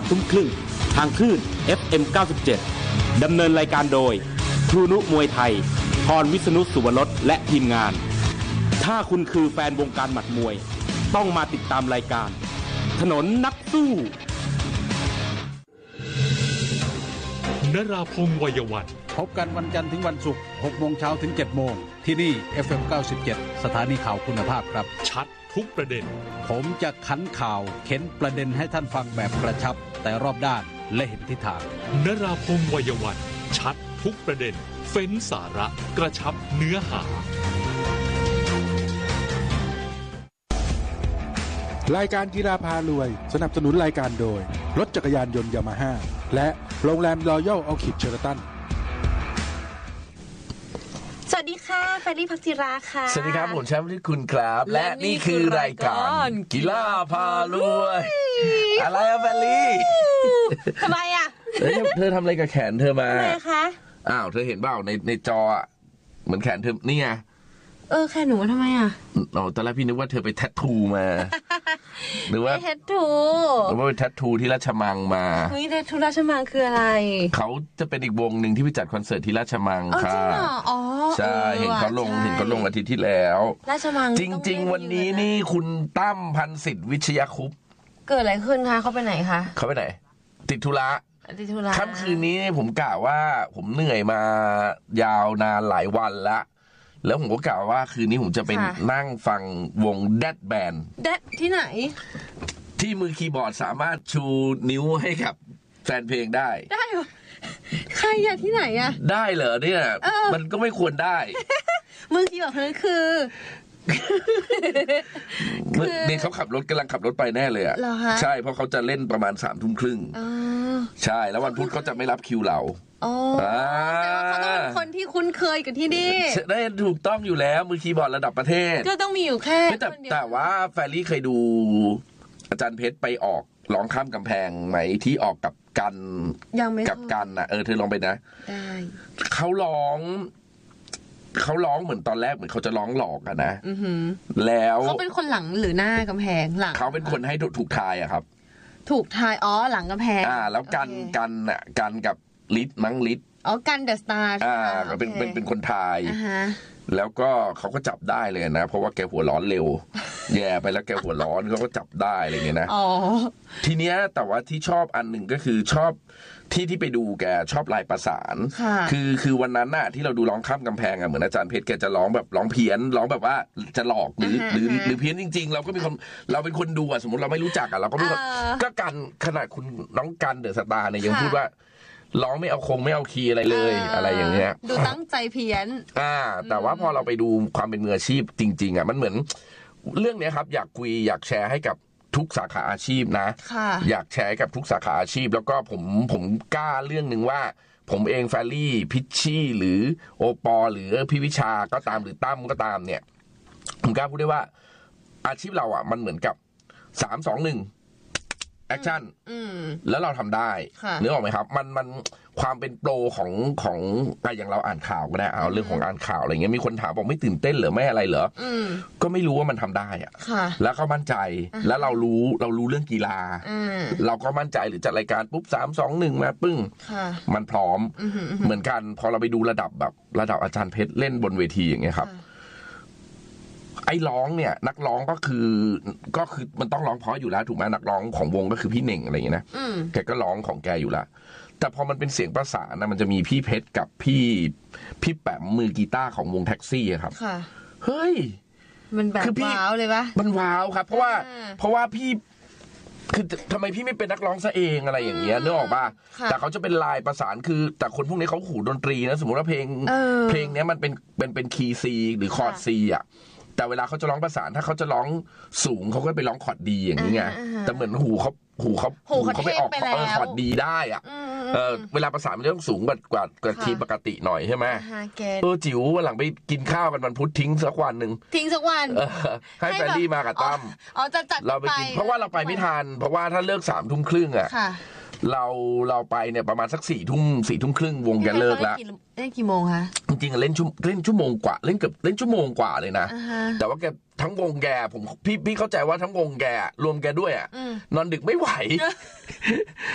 ทุ่มครึ่งทางคลื่น FM 97 ดำเนินรายการโดยครูนุมวยไทยพรวิษณุสุวรสและทีมงานถ้าคุณคือแฟนวงการหมัดมวยต้องมาติดตามรายการถนนนักสู้นราพงษ์วัยวันพบกันวันจันทร์ถึงวันศุกร์ 6 โมงเช้าถึง 7 โมงที่นี่ FM 97 สถานีข่าวคุณภาพครับชัดทุกประเด็นผมจะขันข่าวเข็นประเด็นให้ท่านฟังแบบกระชับแต่รอบด้านและเห็นทิศทางนราพงษ์วัยวันชัดทุกประเด็นเฟ้นสาระกระชับเนื้อหารายการกีฬาพารวยสนับสนุนรายการโดยรถจักรยานยนต์ยามาฮ่าและโรงแรมรอยัลออคิดเชอร์ตันสวัสดีค่ะแฟรี่พักจิราค่ะสวัสดีครับผมแชมป์ที่คุณครับและนี่คือรายการกีฬาพารวยอะไรอะแฟรี่ทำไมอะเธอทำอะไรกับแขนเธอมาทำไมคะอ้าวเธอเห็นเปล่าในจออะเหมือนแขนเธอนี่ไงแค่หนูทำไมอ่ะตอนแรกพี่นึกว่าเธอไปแทททูมาหรือว่าแทททูหรือว่าไปแทททูที่ราชมังมาเฮ้ยแทททูราชมังคืออะไรเขาจะเป็นอีกวงหนึ่งที่ไปจัดคอนเสิร์ตที่ราชมังค่ะใช่เห็นเขาลงอาทิตย์ที่แล้วราชมังจริงๆวันนี้นี่คุณตั้มพันสิทธิ์วิชยคุปเกิดอะไรขึ้นคะเขาไปไหนคะเขาไปไหนติดธุระค่ำคืนนี้ผมกะว่าผมเหนื่อยมายาวนานหลายวันแล้วผมก็กล่าวว่าคืนนี้ผมจะไปนั่งฟังวงแดดแบนด์แดดที่ไหนที่มือคีย์บอร์ดสามารถชูนิ้วให้กับแฟนเพลงได้เหรอใครอะที่ไหนอะได้เหรอเนี่ยมันก็ไม่ควรได้มือคีย์บอร์ดนั้นคือเนี่ยเขากำลังขับรถไปแน่เลยอะใช่เพราะเขาจะเล่นประมาณ 21:30 ใช่แล้ววันพุธเขาจะไม่รับคิวเราเขาต้องเป็นคนที่คุ้นเคยกับที่นี่ได้ถูกต้องอยู่แล้วมือคีย์บอร์ดระดับประเทศก็ต้องมีอยู่แค่แต่ว่าแฟรี่เคยดูอาจารย์เพชรไปออกร้องข้ามกำแพงไหมที่ออกกับกันกับกันนะเธอลองไปนะได้เขาร้องเหมือนตอนแรกเหมือนเขาจะร้องหลอกอะนะแล้วเขาเป็นคนหลังหรือหน้ากำแพงหลังเขาเป็นคนให้ถูกทายอะครับถูกทายหลังกำแพงแล้วกันกับลิศมั้งลิศกันเดอะสตาร์เป็นคนทายแล้วก็เขาก็จับได้เลยนะเพราะว่าแกหัวร้อนเร็วแย่ไปแล้วแกหัวร้อนเขาก็จับได้อะไรเงี้ยนะทีเนี้ยแต่ว่าที่ชอบอันหนึ่งก็คือชอบที่ไปดูแกชอบลายประสานคือวันนั้นน่ะที่เราดูร้องข้ามกำแพงอ่ะเหมือนอาจารย์เพชรแกจะร้องแบบร้องเพี้ยนร้องแบบว่าจะหลอกหรือเพี้ยนจริงๆเราก็มีคนเราเป็นคนดูอ่ะสมมติเราไม่รู้จักอ่ะเราก็ไม่ก็กันขนาดคุณน้องกันเดอะสตาร์เนี่ยยังพูดว่าร้องไม่เอาคีย์อะไรเลยอะไรอย่างเงี้ยดูตั้งใจเพี้ยนแต่ว่าพอเราไปดูความเป็นมืออาชีพจริงๆอ่ะมันเหมือนเรื่องนี้ครับอยากแชร์ให้กับทุกสาขาอาชีพนะอยากแชร์กับทุกสาขาอาชีพแล้วก็ผมกล้าเรื่องนึงว่าผมเองแฟรี่พิชชี่หรือโอปอหรือพี่วิชาก็ตามหรือตั้มก็ตามเนี่ยผมกล้าพูดได้ว่าอาชีพเราอ่ะมันเหมือนกับ3-2-1แอคชั่นแล้วเราทำได้นึกออกไหมครับมันความเป็นโปรของอย่างเราอ่านข่าวก็ได้เอาเรื่องของอ่านข่าวอะไรเงี้ยมีคนถามบอกไม่ตื่นเต้นหรือไม่อะไรเหรอก็ไม่รู้ว่ามันทำได้อ่ะแล้วก็มั่นใจแล้วเรารู้เรื่องกีฬาเราก็มั่นใจหรือจัดรายการปุ๊บ3-2-1มาปึ้งมันพร้อมเหมือนกันพอเราไปดูระดับอาจารย์เพชรเล่นบนเวทีอย่างเงี้ยครับไอ้ร้องเนี่ยนักร้องก็คือมันต้องร้องเพราะอยู่แล้วถูกไหมนักร้องของวงก็คือพี่เน่งอะไรอย่างเงี้ยนะแกก็ร้องของแกอยู่แล้วแต่พอมันเป็นเสียงประสานนะมันจะมีพี่เพชรกับพี่แปมมือกีตาร์ของวงแท็กซี่ครับเฮ้ยมันแบบว้าวเลยปะมันว้าวครับเพราะว่าพี่คือทำไมพี่ไม่เป็นนักร้องซะเองอะไรอย่างเงี้ยนึกออกป่ะแต่เขาจะเป็นลายประสานคือแต่คนพวกนี้เขาหูดนตรีนะสมมติว่าเพลงนี้มันเป็นคีย์ซีหรือคอร์ดซีอ่ะแต่เวลาเขาจะร้องประสานถ้าเขาจะร้องสูงเขาก็ไปร้องคอร์ดดีอย่างนี้ไงแต่เหมือนหูเขาไปออกคอร์ดดีได้อ่ะเวลาประสานมันจะต้องสูงกว่าคีย์ปกติหน่อยใช่ไหมจิ๋ววันหลังไปกินข้าวกันวันพุธทิ้งสักวันให้แฟนดี้มากับตั้มเราไปกินเพราะว่าเราไปไม่ทันเพราะว่าถ้าเลิก21:30อ่ะเราไปเนี่ยประมาณสัก4 ทุ่มครึ่งวงแกเลิกแล้วเล่นกี่โมงคะจริงๆเล่นชั่วโมงกว่าเล่นชั่วโมงกว่าเลยนะแต่ว่าแกทั้งวงแกพี่เข้าใจว่าทั้งวงแกรวมแกด้วยอ่ะนอนดึกไม่ไหว